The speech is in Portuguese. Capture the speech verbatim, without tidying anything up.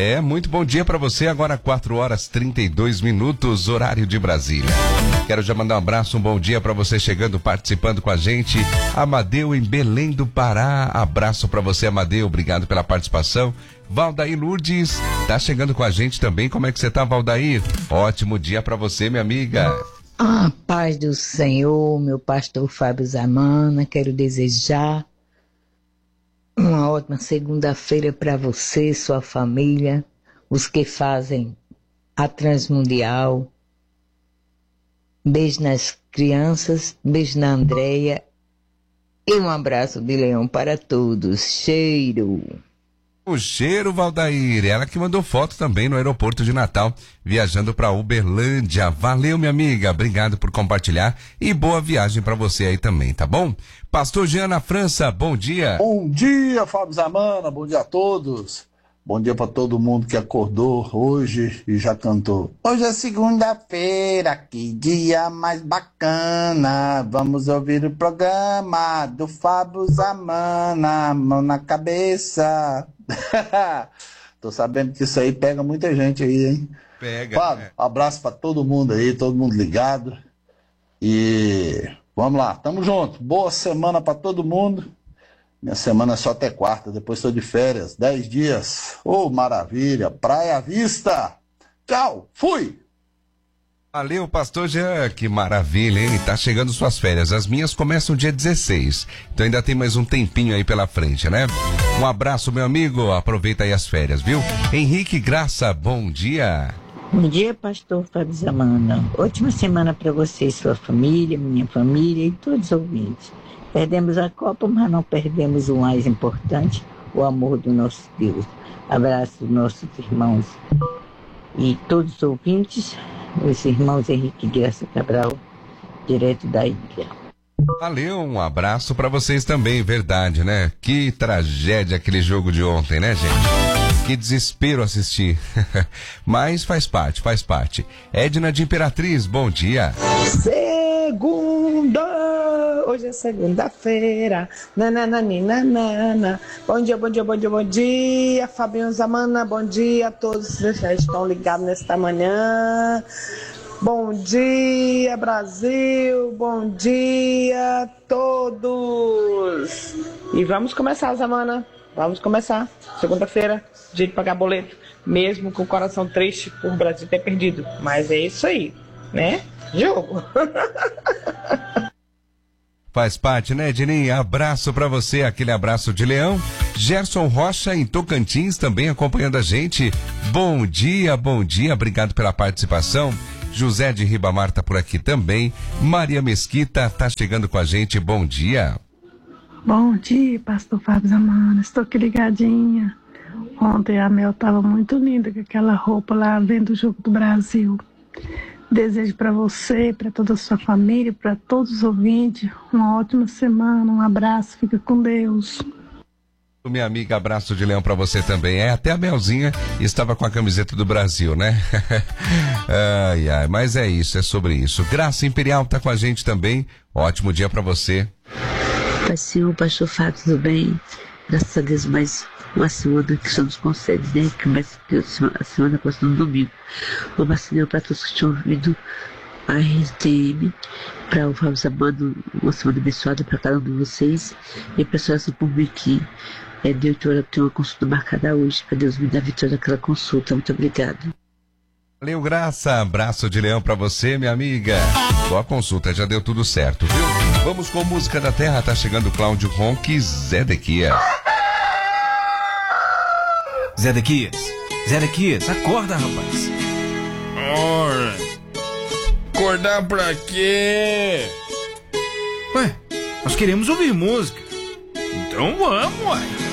É, muito bom dia para você, agora quatro horas e trinta e dois minutos, horário de Brasília. Quero já mandar um abraço, um bom dia para você chegando, participando com a gente. Amadeu em Belém do Pará, abraço para você, Amadeu, obrigado pela participação. Valdair Lourdes, tá chegando com a gente também, como é que você tá, Valdair? Ótimo dia para você, minha amiga. Ah, paz do Senhor, meu pastor Fábio Zamana, quero desejar uma ótima segunda-feira para você, sua família, os que fazem a Transmundial. Beijo nas crianças, beijo na Andréia e um abraço de leão para todos. Cheiro! O cheiro, Valdair, ela que mandou foto também no aeroporto de Natal, viajando para Uberlândia. Valeu, minha amiga, obrigado por compartilhar e boa viagem para você aí também, tá bom? Pastor Jean na França, bom dia. Bom dia, Fábio Zamana, bom dia a todos. Bom dia para todo mundo que acordou hoje e já cantou. Hoje é segunda-feira, que dia mais bacana. Vamos ouvir o programa do Fábio Zamana, mão na cabeça. Tô sabendo que isso aí pega muita gente aí, hein? Pega. Fábio, abraço para todo mundo aí, todo mundo ligado. E vamos lá, tamo junto. Boa semana para todo mundo. Minha semana é só até quarta, depois estou de férias, dez dias. Ô, oh, maravilha, praia à vista. Tchau, fui. Valeu, pastor Jean, que maravilha, hein? Tá chegando suas férias, as minhas começam dia dezesseis, então ainda tem mais um tempinho aí pela frente, né? Um abraço, meu amigo, aproveita aí as férias, viu? Henrique Graça, bom dia. Bom dia, pastor Fábio Zamana. Ótima semana para você e sua família, minha família e todos os ouvintes. Perdemos a Copa, mas não perdemos o mais importante, o amor do nosso Deus. Abraço dos nossos irmãos e todos os ouvintes, os irmãos Henrique Graça Cabral, direto da ilha. Valeu, um abraço para vocês também, verdade, né? Que tragédia aquele jogo de ontem, né, gente? Que desespero assistir. Mas faz parte, faz parte. Edna de Imperatriz, bom dia. Segunda! Hoje é segunda-feira. Nananana. Bom dia, bom dia, bom dia, bom dia. Fabinho Zamana, bom dia a todos que já estão ligados nesta manhã. Bom dia, Brasil. Bom dia a todos. E vamos começar, Zamana. Vamos começar. Segunda-feira, dia de pagar boleto. Mesmo com o coração triste por o Brasil ter perdido. Mas é isso aí, né? Jogo. Faz parte, né, Edninho? Abraço pra você, aquele abraço de leão. Gerson Rocha em Tocantins também acompanhando a gente. Bom dia, bom dia, obrigado pela participação. José de Ribamar tá por aqui também. Maria Mesquita tá chegando com a gente, bom dia. Bom dia, pastor Fábio Zamana, estou aqui ligadinha. Ontem a Mel estava muito linda com aquela roupa lá, vendo o jogo do Brasil. Desejo para você, para toda a sua família, para todos os ouvintes, uma ótima semana, um abraço, fica com Deus. Minha amiga, abraço de leão para você também. É, até a Melzinha estava com a camiseta do Brasil, né? Ai, ai, mas é isso, é sobre isso. Graça Imperial tá com a gente também, ótimo dia para você. Pai Senhor, pastor Fábio, tudo bem? Graças a Deus, mais uma semana que só nos concede, né? Que mais que a semana passada no domingo. Uma vacina para todos que estão ouvindo a R T M, para o Fábio Zamana, uma semana abençoada para cada um de vocês. E para a senhora por mim que é de oito horas, tem uma consulta marcada hoje, para Deus me dar vitória naquela consulta. Muito obrigado. Valeu, Graça. Abraço de leão pra você, minha amiga. Boa consulta, já deu tudo certo, viu? Vamos com música da terra, tá chegando Cláudio Ronque, Zé Dequias. Zé Dequias, Zé Dequias, acorda, rapaz. Ora, acordar pra quê? Ué, nós queremos ouvir música. Então vamos, ué.